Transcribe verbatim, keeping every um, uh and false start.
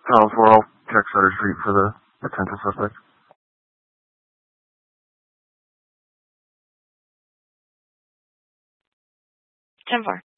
Oh, four, I'll check Sutter Street for the potential suspect. ten four.